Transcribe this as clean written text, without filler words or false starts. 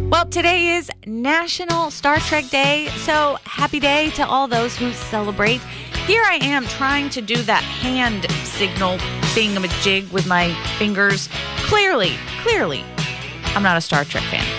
Well, today is National Star Trek Day, so happy day to all those who celebrate. Here I am trying to do that hand signal thingamajig with my fingers. Clearly, I'm not a Star Trek fan.